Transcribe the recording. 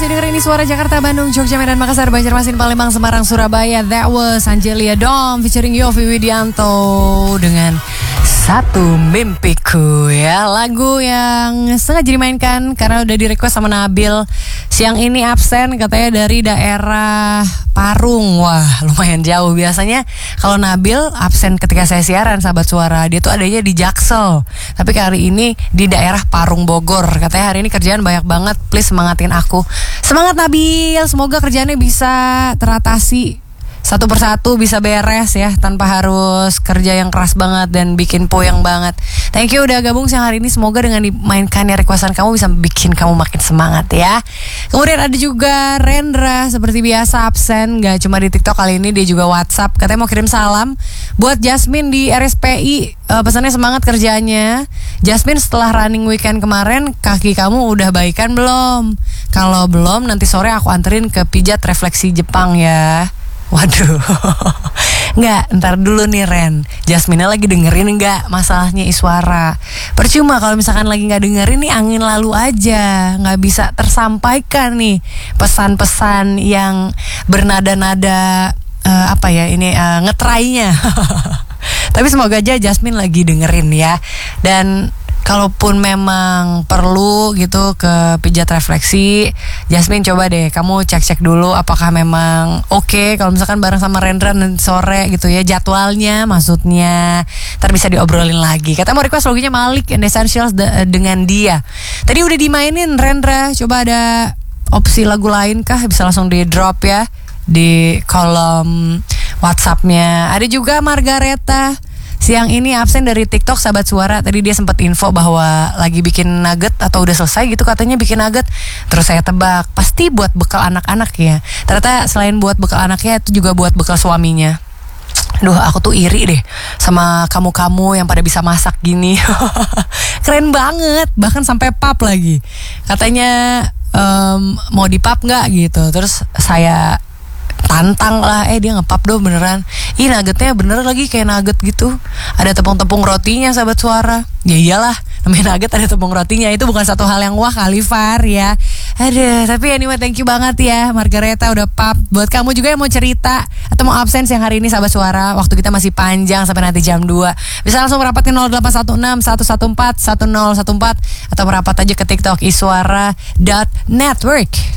masih dengerin ini suara Jakarta, Bandung, Jogja, Medan, Makassar, Banjarmasin, Palembang, Semarang, Surabaya. That was Angelia Dom featuring Yovie Widianto dengan Satu Mimpiku, ya. Lagu yang sengaja dimainkan karena udah di-request sama Nabil. Siang ini absen katanya dari daerah Parung. Wah, lumayan jauh. Biasanya kalau Nabil absen ketika saya siaran sahabat suara, dia tuh adanya di Jaksel. Tapi kali ini di daerah Parung, Bogor. Katanya hari ini kerjaan banyak banget. Please semangatin aku. Semangat Nabil, semoga kerjaannya bisa teratasi satu persatu, bisa beres ya, tanpa harus kerja yang keras banget dan bikin puyeng banget. Thank you udah gabung siang hari ini. Semoga dengan dimainkannya requestan kamu bisa bikin kamu makin semangat ya. Kemudian ada juga Rendra, seperti biasa absen. Gak cuma di TikTok kali ini, dia juga WhatsApp. Katanya mau kirim salam buat Jasmine di RSPI. Pesannya semangat kerjanya. Jasmine, setelah running weekend kemarin, kaki kamu udah baikan belum? Kalau belum, nanti sore aku anterin ke pijat refleksi Jepang ya. Waduh. Nggak, ntar dulu nih Ren, Jasmine lagi dengerin nggak masalahnya Iswara? Percuma kalau misalkan lagi nggak dengerin nih, angin lalu aja, nggak bisa tersampaikan nih pesan-pesan yang bernada-nada ngetrainya. Tapi semoga aja Jasmine lagi dengerin ya. Dan kalaupun memang perlu gitu ke pijat refleksi, Jasmine coba deh kamu cek-cek dulu apakah memang oke kalau misalkan bareng sama Rendra nanti sore gitu ya, jadwalnya maksudnya. Ntar bisa diobrolin lagi. Kata mau request lagunya Malik and Essentials dengan dia. Tadi udah dimainin Rendra, coba ada opsi lagu lain kah? Bisa langsung di drop ya di kolom WhatsApp-nya. Ada juga Margareta, siang ini absen dari TikTok sahabat suara. Tadi dia sempat info bahwa lagi bikin nugget atau udah selesai gitu katanya bikin nugget. Terus saya tebak pasti buat bekal anak-anak ya. Ternyata selain buat bekal anaknya itu juga buat bekal suaminya. Duh, aku tuh iri deh sama kamu-kamu yang pada bisa masak gini. Keren banget, bahkan sampai pap lagi. Katanya mau di pap nggak gitu. Terus saya tantang lah, dia ngepap dong beneran. Ih, nuggetnya bener lagi kayak nugget gitu. Ada tepung-tepung rotinya sahabat suara. Ya iyalah, namanya nugget ada tepung rotinya. Itu bukan satu hal yang wah kali Far ya. Aduh, tapi anyway thank you banget ya Margareta udah pap. Buat kamu juga yang mau cerita atau mau absen siang hari ini sahabat suara, waktu kita masih panjang sampai nanti jam 2. Bisa langsung merapat ke 0816 114 1014 atau merapat aja ke TikTok iswara.network.